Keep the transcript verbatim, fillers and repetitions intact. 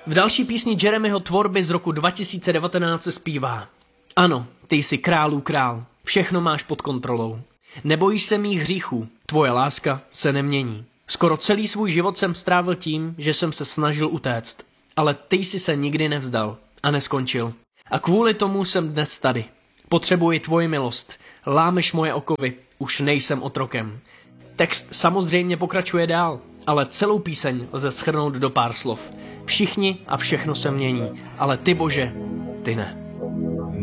V další písni Jeremyho tvorby z roku dva tisíce devatenáct se zpívá: Ano, ty jsi králů král, všechno máš pod kontrolou. Nebojíš se mých hříchů, tvoje láska se nemění. Skoro celý svůj život jsem strávil tím, že jsem se snažil utéct. Ale ty jsi se nikdy nevzdal a neskončil. A kvůli tomu jsem dnes tady. Potřebuji tvoji milost. Lámeš moje okovy, už nejsem otrokem. Text samozřejmě pokračuje dál, ale celou píseň lze shrnout do pár slov. Všichni a všechno se mění, ale ty, Bože, ty ne.